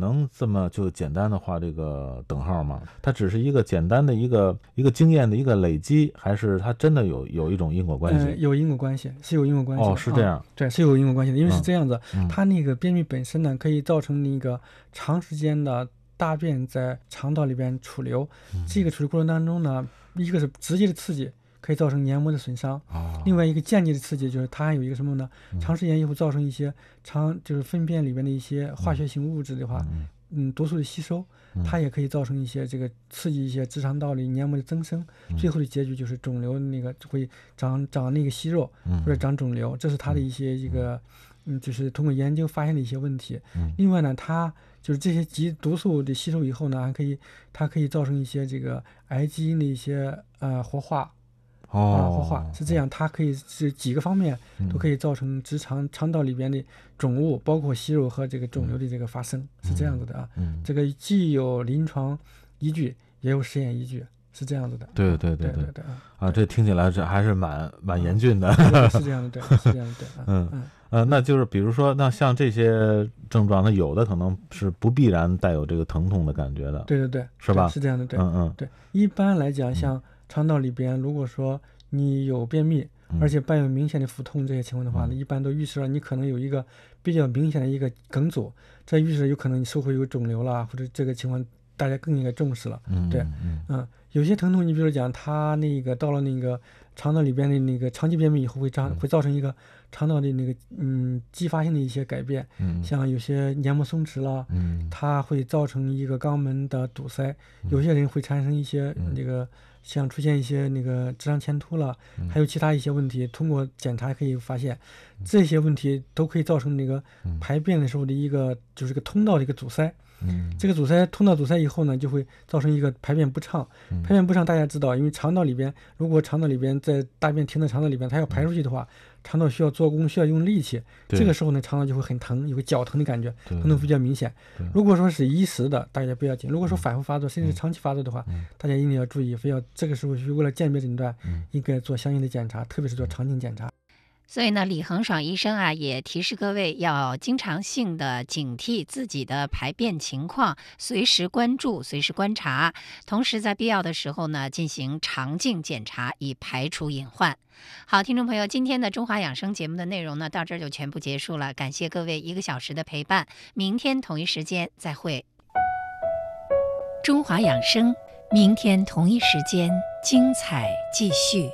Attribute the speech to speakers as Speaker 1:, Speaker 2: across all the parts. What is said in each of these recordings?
Speaker 1: 能这么就简单的画这个等号吗？它只是一个简单的一个经验的一个累积，还是它真的有一种因果关系？
Speaker 2: 有因果关系，是有因果关系的。
Speaker 1: 是这样。
Speaker 2: 对，是有因果关系的，因为是这样子，它那个便秘本身呢，可以造成那个长时间的大便在肠道里边储留，这个储留过程当中呢，一个是直接的刺激，可以造成黏膜的损伤，另外一个间接的刺激就是它还有一个什么呢？长时间以后造成一些就是粪便里边的一些化学性物质的话，毒素的吸收，它也可以造成一些这个刺激一些直肠道里黏膜的增生，最后的结局就是肿瘤那个会长那个息肉或者长肿瘤，这是它的一些这个就是通过研究发现的一些问题。另外呢，它就是这些毒素的吸收以后呢，它可以造成一些这个癌基因的一些活化。活化是这样，它可以是几个方面都可以造成肠道里边的肿物，包括息肉和这个肿瘤的这个发生，是这样子的啊。这个既有临床依据，也有实验依据，是这样子的。
Speaker 1: 对这听起来这还是蛮严峻的。
Speaker 2: 是这样的，对，是这样的。
Speaker 1: 那就是比如说，那像这些症状，它有的可能是不必然带有这个疼痛的感觉的。
Speaker 2: 对，
Speaker 1: 是吧？
Speaker 2: 是这样的，对。对，一般来讲，像肠道里边，如果说你有便秘，而且伴有明显的腹痛这些情况的话呢，一般都预示了你可能有一个比较明显的一个梗阻，这预示有可能你社会有肿瘤啦，或者这个情况大家更应该重视了。有些疼痛，你比如讲它那个到了那个肠道里边的那个长期便秘以后会造成一个肠道的那个继发性的一些改变，像有些黏膜松弛啦，它会造成一个肛门的堵塞，有些人会产生一些那个像出现一些那个直肠前凸了，还有其他一些问题，通过检查可以发现，这些问题都可以造成那个排便的时候的一个就是个通道的一个阻塞。这个通道阻塞以后呢，就会造成一个排便不畅。排便不畅大家知道，因为如果肠道里边在大便停在肠道里边，它要排出去的话，肠道需要做工，需要用力气，这个时候呢，肠道就会很疼，有个绞疼的感觉，可能比较明显。如果说是一时的，大家不要紧；如果说反复发作，甚至长期发作的话，大家一定要注意，这个时候为了鉴别诊断，应该做相应的检查，特别是做肠镜检查。
Speaker 3: 所以呢，李恒爽医生啊，也提示各位要经常性的警惕自己的排便情况，随时关注，随时观察，同时在必要的时候呢，进行肠镜检查，以排除隐患。好，听众朋友，今天的中华养生节目的内容呢，到这儿就全部结束了，感谢各位1个小时的陪伴，明天同一时间再会。中华养生，明天同一时间精彩继续。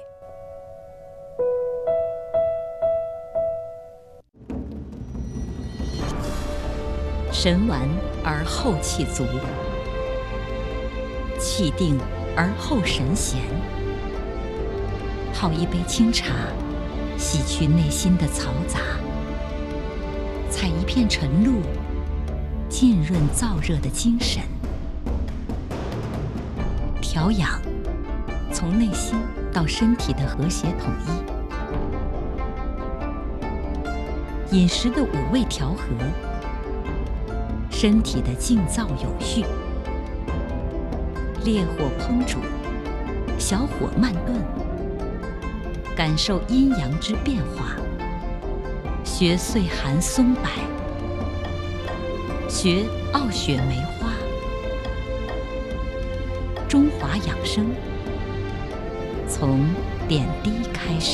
Speaker 4: 神完而后气足，气定而后神闲。泡一杯清茶，洗去内心的嘈杂；采一片晨露，浸润燥热的精神。调养，从内心到身体的和谐统一。饮食的5味调和。身体的静躁有序，烈火烹煮，小火慢炖，感受阴阳之变化，学岁寒松柏，学傲雪梅花。中华养生，从点滴开始。